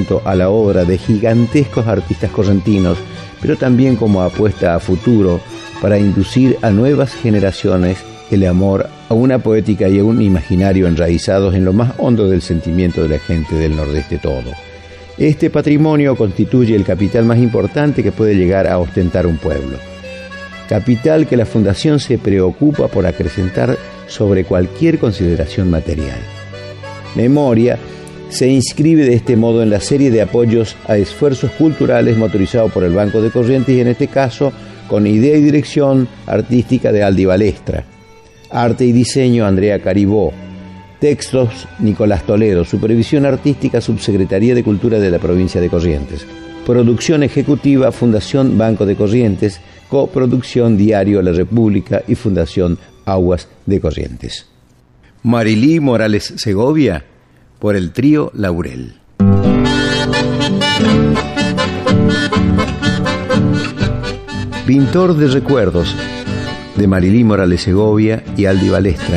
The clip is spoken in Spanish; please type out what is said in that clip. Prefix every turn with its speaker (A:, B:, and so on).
A: a la obra de gigantescos artistas correntinos, pero también como apuesta a futuro para inducir a nuevas generaciones el amor a una poética y a un imaginario enraizados en lo más hondo del sentimiento de la gente del Nordeste todo. Este patrimonio constituye el capital más importante que puede llegar a ostentar un pueblo. Capital que la Fundación se preocupa por acrecentar sobre cualquier consideración material. Memoria se inscribe de este modo en la serie de apoyos a esfuerzos culturales motorizados por el Banco de Corrientes y en este caso con idea y dirección artística de Aldi Balestra. Arte y diseño, Andrea Caribó. Textos, Nicolás Toledo. Supervisión artística, Subsecretaría de Cultura de la Provincia de Corrientes. Producción ejecutiva, Fundación Banco de Corrientes. Coproducción, Diario La República y Fundación Aguas de Corrientes. Marilí Morales Segovia, por el trío Laurel. Pintor de recuerdos, de Marilí Morales Segovia y Aldi Balestra.